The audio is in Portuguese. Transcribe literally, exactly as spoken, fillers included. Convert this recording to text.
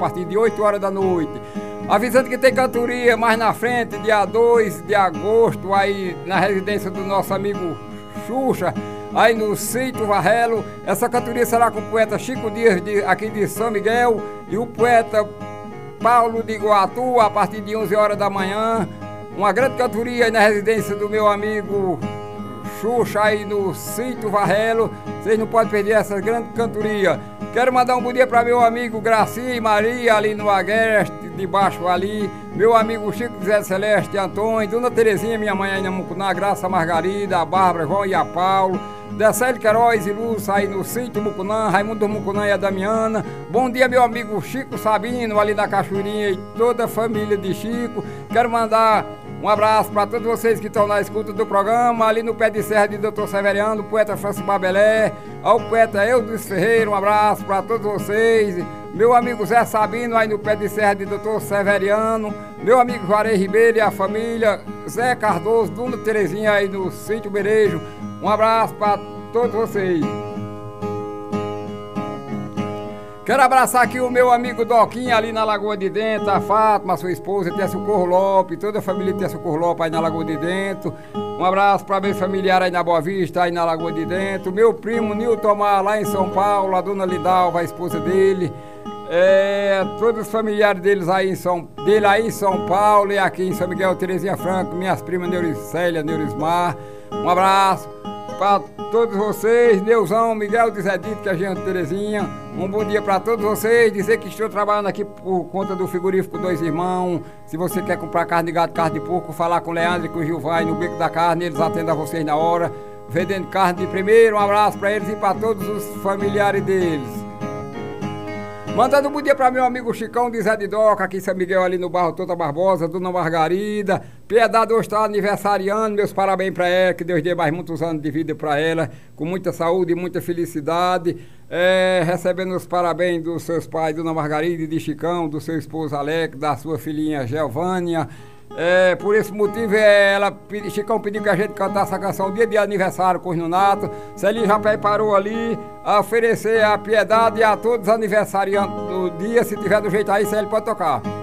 partir de oito horas da noite. Avisando que tem cantoria mais na frente, dia dois de agosto, aí na residência do nosso amigo Xuxa, aí no Sítio Varrelo. Essa cantoria será com o poeta Chico Dias, de, aqui de São Miguel, e o poeta Paulo de Iguatu, a partir de onze horas da manhã. Uma grande cantoria aí na residência do meu amigo Xuxa, aí no Sítio Varrelo. Vocês não podem perder essa grande cantoria. Quero mandar um bom dia para meu amigo Gracinha e Maria, ali no Agreste, debaixo ali. Meu amigo Chico Zé Celeste Antônio, Dona Terezinha, minha mãe aí na Mucuná, Graça Margarida, a Bárbara, João e a Paulo. Decélio Queiroz e Lúcia aí no Sítio Mucunã, Raimundo Mucunã e a Damiana. Bom dia, meu amigo Chico Sabino, ali da Cachoeirinha, e toda a família de Chico. Quero mandar um abraço para todos vocês que estão na escuta do programa, ali no pé de serra de doutor Severiano, o poeta Francis Babelé, ao poeta Eudes Ferreira, um abraço para todos vocês. Meu amigo Zé Sabino, aí no pé de serra de doutor Severiano, meu amigo Juarez Ribeiro e a família, Zé Cardoso, Dona Terezinha aí no Sítio Berejo. Um abraço para todos vocês. Quero abraçar aqui o meu amigo Doquinha ali na Lagoa de Dentro, a Fátima, sua esposa, Tia Socorro Lopes, toda a família Tia Socorro Lopes aí na Lagoa de Dentro. Um abraço para meu familiar aí na Boa Vista, aí na Lagoa de Dentro. Meu primo Nilton Mar, lá em São Paulo, a dona Lidalva, a esposa dele. É, todos os familiares deles aí em São, dele aí em São Paulo e aqui em São Miguel, Terezinha Franco, minhas primas Neuricélia, Neurismar. Um abraço para todos vocês, Neuzão, Miguel de Zedito, que é a gente Terezinha. Um bom dia para todos vocês. Dizer que estou trabalhando aqui por conta do frigorífico Dois Irmãos. Se você quer comprar carne de gado, carne de porco, falar com o Leandro e com o Gilvai no Beco da Carne, eles atendem a vocês na hora, vendendo carne de primeiro. Um abraço para eles e para todos os familiares deles. Mandando um bom dia para meu amigo Chicão de Zé de Doca, aqui em São Miguel, ali no bairro Tota Barbosa, Dona Margarida. Piedade hoje está aniversariando, meus parabéns para ela, que Deus dê mais muitos anos de vida para ela, com muita saúde e muita felicidade. É, recebendo os parabéns dos seus pais, Dona Margarida e de Chicão, do seu esposo Alex, da sua filhinha Giovânia. É, por esse motivo, é, ela, Chicão pediu que a gente cantasse essa canção dia de aniversário com os Nonato. Celinho já preparou ali a oferecer a Piedade e a todos os aniversariantes do dia. Se tiver do jeito aí, Célio pode tocar.